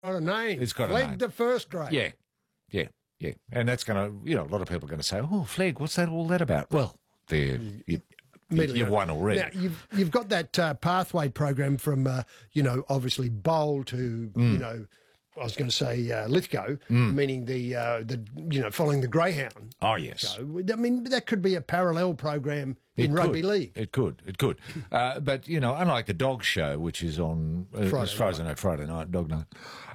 got a name. It's got a Flag name. the first grade. Yeah, yeah, yeah. And that's going to, a lot of people are going to say, oh, flag, what's all that about? Well, there, you've won already. Now, you've got that pathway program from, obviously Bowl to, I was going to say Lithgow, meaning the following the Greyhound. Oh, yes. So, I mean, that could be a parallel program in rugby league. It could. But, unlike the dog show, which is on, as far as I know, Friday night, dog night,